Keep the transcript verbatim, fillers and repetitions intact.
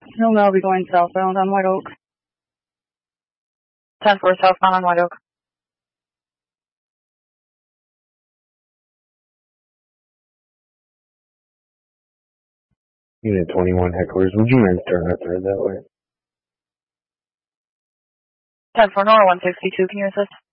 He'll now be going southbound on White Oak. ten four southbound on White Oak. Unit twenty-one headquarters, would you mind starting up there that way? ten four Nora one sixty-two, can you assist?